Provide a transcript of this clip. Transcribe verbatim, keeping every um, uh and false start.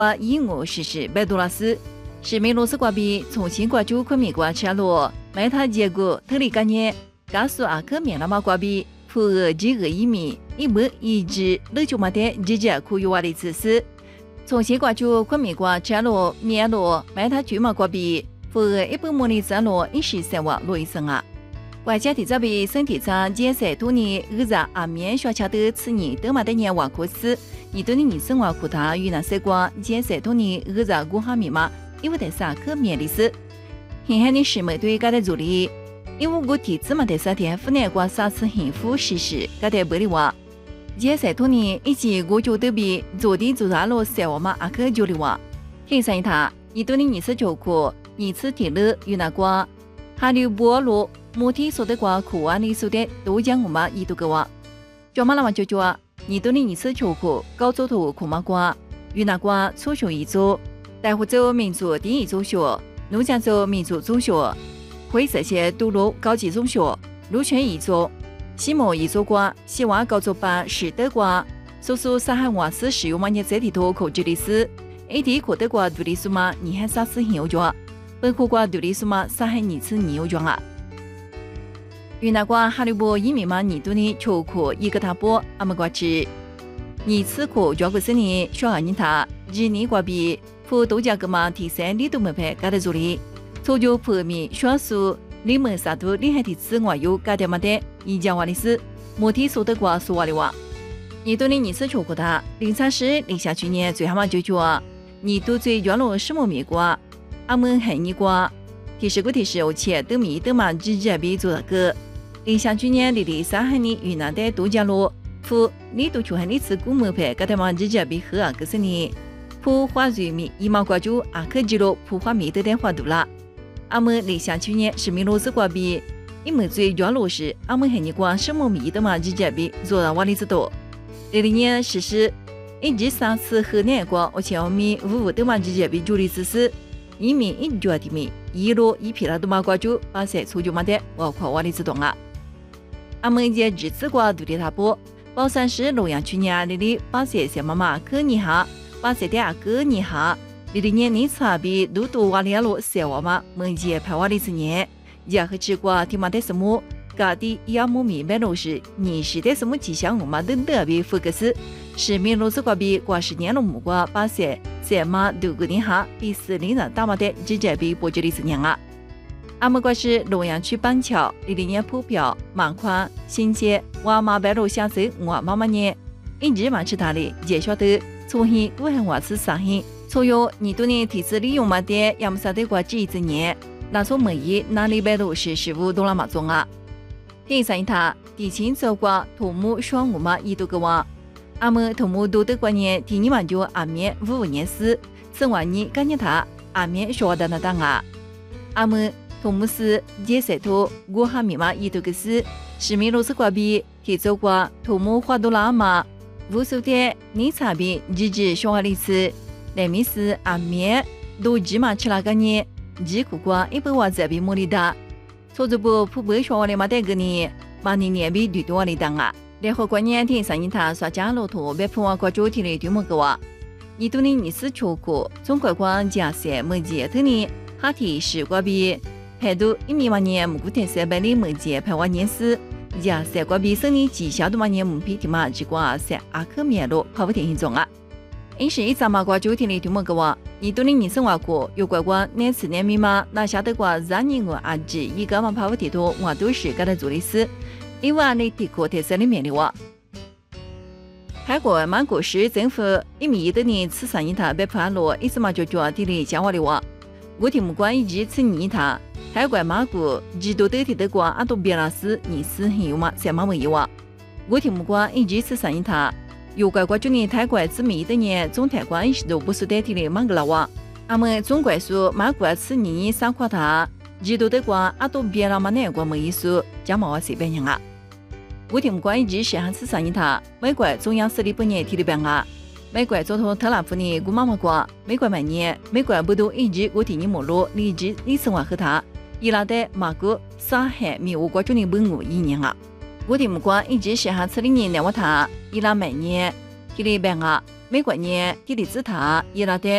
把义务实施百度拉斯，是美罗斯瓜比重新关注昆明瓜吃罗，卖他结果特里干年，告诉阿克面了嘛瓜比，普俄几个移民，一般一直乐就嘛的直接苦于瓦的此事，重新关注昆明瓜吃罗面罗，卖他巨嘛瓜比，普俄一般模拟吃罗一时生活罗一生啊。外加提早比身体上减少多年二十阿面小吃的次年都嘛的年瓦克斯，你对你生活苦他与那些瓜减少多年二十古哈密码，因为在啥可面的事，现在你是没对该的助力，因为我提这么的三天湖南瓜啥次幸福实施该的不的话，减少多年以及我就对比昨天做啥了生活嘛阿克就的话，听上一他你对你次就苦，你次提了与那瓜，还有菠萝。母体说的瓜苦啊，你说的都讲我们一度个话，叫嘛那么就叫啊，你对你一次求苦，高走头苦嘛瓜，与那瓜初学一组，大湖州民族第一中学，怒江州民族中学，灰色县独路高级中学，鹿泉一组，西莫一组瓜，西瓦高中班是的瓜，叔叔上海话是使用嘛你这里头口诀历史，一地课的瓜独立数嘛，你还啥事很有讲，本科瓜独立数嘛，上海二次你有讲啊。与那瓜哈利波移民嘛，你对你求苦一个他波阿么瓜吃，你此苦交个是你小二人他，一年瓜比普度假个嘛提升你都没配干的助力，初就普米小数你们啥都厉害的此外有干的么的，一讲话的是莫提说的瓜说话的话，你对你你次求苦他，零三十零下去年最好嘛就叫你都最原来什么米瓜，阿们还你瓜，提示个提示而且都米都嘛直接比做那个。零下去年里的上海的云南的度假路，普你都去喊你吃古门牌，个他妈直接比喝啊个是你，普花瑞米一毛关注阿克吉罗普花米的电话多了。阿们零下去年是米罗斯瓜比，因为最原路是阿们喊你瓜什么米的嘛直接比做了瓦里子多。零零年实施一至三次河南瓜，而且我们五五的嘛直接比主力知识，一米一九的米一路一批了都嘛关注，把谁出就嘛的我夸瓦里子多啊。阿们也日子瓜独立他波，宝山市洛阳区年里的把些小妈妈可你哈，把些的阿哥你哈，里的年龄差比都多瓦里路小娃嘛，门也拍瓦里子年，也和吃瓜听嘛的什么，家的也没明白路是，你是的什么迹象我嘛都特别复个是，是民路子瓜比瓜十年了木瓜把些小妈都个你哈，比四零人大嘛的直接比波吉里子年啊。阿么瓜是洛阳区板桥，里里年铺票、满宽、新街、瓦马白路乡镇我妈妈年，一直嘛吃他的，也晓得从新武汉话是啥hin，所有你多年提示利用嘛的，要么啥的瓜这一年，那从门一哪里白路是十五多了嘛中啊？听上一他地青走瓜土木双我嘛一多个话，阿么土木多的观念，第二嘛就阿面五五年时，生完你感觉他阿面说的那当啊，阿么。土木是解释图我哈密码一多个是市民罗斯瓜比提走过土木花多拉嘛无数的你差别日志小孩的词来面是阿面都起码吃了个年几苦瓜一百万这比莫里达操作部普遍小孩的嘛带个你把你年比对多的当啊然后观念听上一他说加路途别普瓦瓜主题的对么个话你对你你是求苦中国光假设么节的你哈提是瓜比还都一米万年，木古天三百里门节排完年时，也三瓜比生理绩效都万年木皮的嘛，只管三阿克面路跑不停行中啊。因是一张马瓜九天的对么个话，你对你人生话过，有乖乖年次年密码，那下得瓜让你我阿姐一个嘛跑不停头，我都是给他做的事，因为你提过特色里面的话。泰国曼谷市政府一米一的年次上一台被判落，一直嘛就叫地里讲话的话，我听不惯一直吃你他。泰国曼谷几多得体的瓜阿都别拉斯你是很有嘛三毛没有啊？我听不惯一直吃上一他，有乖乖就你泰国知名的年中泰国一时都不是得体的曼格拉哇，阿们中国说曼谷吃你三块他，几多的瓜阿都别拉嘛那瓜没意思，讲嘛话随便样啊。我听不惯一直是喊吃上一他，美国中央司令部年提的办啊。美国总统特朗普呢，姑妈妈瓜，美国每年美国不都一直我提你莫路，你一直你生活和他。伊拉的马国上海米我国中的本我一年啊，我的目光一直是下次的年来我他伊拉每年提里办啊，美国年提里子他伊拉的